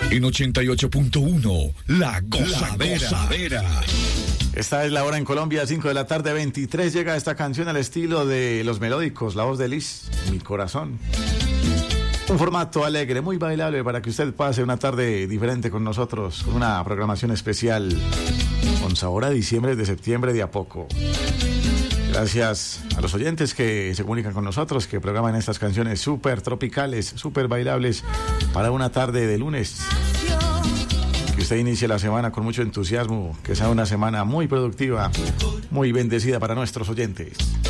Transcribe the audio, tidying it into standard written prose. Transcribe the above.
En 88.1, La Gozadera. Esta es la hora en Colombia, 5 de la tarde, 23. Llega esta canción al estilo de Los Melódicos, la voz de Liz, Mi Corazón. Un formato alegre, muy bailable, para que usted pase una tarde diferente con nosotros, con una programación especial, con sabor a diciembre, de septiembre, de a poco. Gracias a los oyentes que se comunican con nosotros, que programan estas canciones súper tropicales, súper bailables, para una tarde de lunes. Que usted inicie la semana con mucho entusiasmo, que sea una semana muy productiva, muy bendecida para nuestros oyentes.